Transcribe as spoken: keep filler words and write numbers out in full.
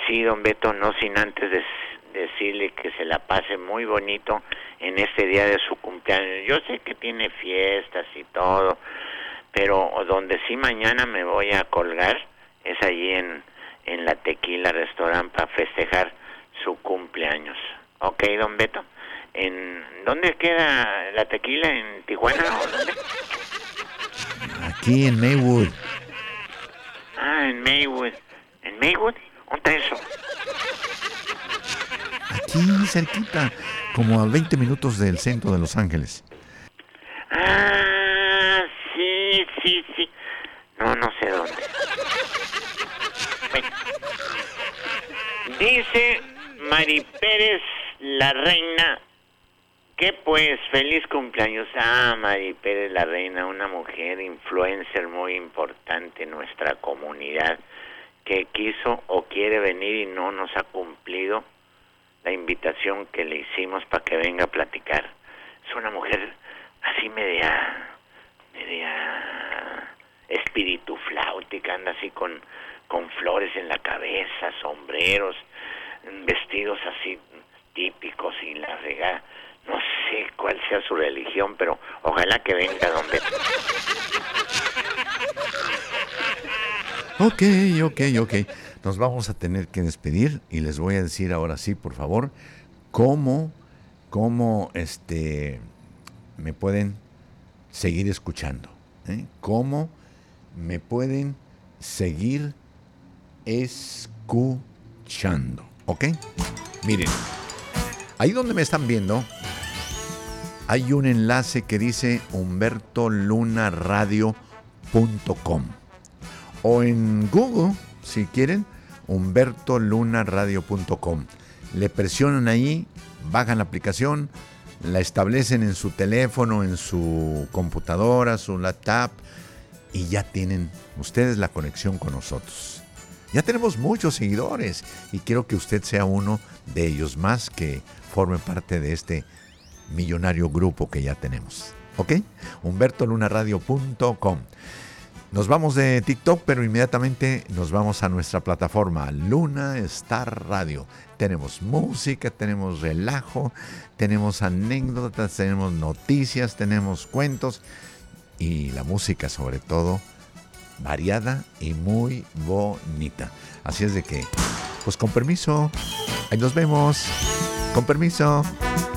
Sí, don Beto, no sin antes de, decirle que se la pase muy bonito en este día de su cumpleaños. Yo sé que tiene fiestas y todo, pero donde sí mañana me voy a colgar es allí en, en la Tequila Restaurant para festejar su cumpleaños. ¿Ok, don Beto? ¿En dónde queda la Tequila? ¿En Tijuana o dónde? Aquí en Maywood. Ah, en Maywood. ¿En Maywood? ¿Dónde está eso? Aquí cerquita, como a veinte minutos del centro de Los Ángeles. Ah, sí, sí, sí. No, no sé dónde. Bueno. Dice Mari Pérez, la reina, que pues feliz cumpleaños. Ah, Mari Pérez, la reina, una mujer influencer muy importante en nuestra comunidad, que quiso o quiere venir y no nos ha cumplido la invitación que le hicimos para que venga a platicar. Es una mujer así media, media espíritu flautica, anda así con, con flores en la cabeza, sombreros, vestidos así típicos y la regada. No sé cuál sea su religión, pero ojalá que venga, don Beto. Ok, ok, ok. Nos vamos a tener que despedir y les voy a decir ahora sí, por favor, cómo, cómo este, me pueden seguir escuchando. ¿eh? Cómo me pueden seguir escuchando. ¿Ok? Miren, ahí donde me están viendo, hay un enlace que dice humberto luna radio punto com. O en Google, si quieren, humberto luna radio punto com. Le presionan ahí, bajan la aplicación, la establecen en su teléfono, en su computadora, su laptop, y ya tienen ustedes la conexión con nosotros. Ya tenemos muchos seguidores y quiero que usted sea uno de ellos más, que forme parte de este millonario grupo que ya tenemos. ¿Ok? humberto luna radio punto com. Nos vamos de TikTok, pero inmediatamente nos vamos a nuestra plataforma Luna Star Radio. Tenemos música, tenemos relajo, tenemos anécdotas, tenemos noticias, tenemos cuentos y la música sobre todo variada y muy bonita. Así es de que, pues con permiso, ahí nos vemos. Con permiso.